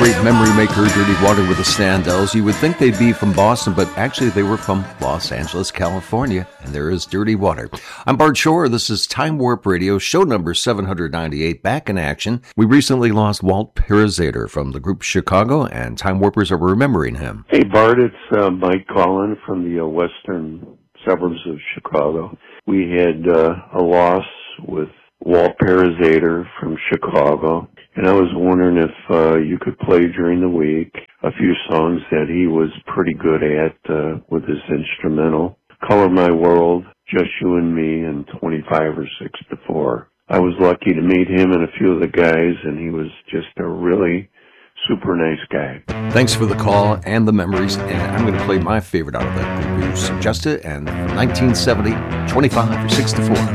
great memory maker, Dirty Water with the Standells. You would think they'd be from Boston, but actually they were from Los Angeles, California, and there is Dirty Water. I'm Bart Shore. This is Time Warp Radio, show number 798, back in action. We recently lost Walt Parazaider from the group Chicago, and Time Warpers are remembering him. Hey, Bart, it's Mike calling from the western suburbs of Chicago. We had a loss with Walt Parazaider from Chicago, and I was wondering if you could play during the week a few songs that he was pretty good at with his instrumental. Color My World, Just You and Me, and 25 or 6 to 4. I was lucky to meet him and a few of the guys, and he was just a really super nice guy. Thanks for the call and the memories, and I'm going to play my favorite out of that group you suggested, and 1970, 25 or 6 to 4.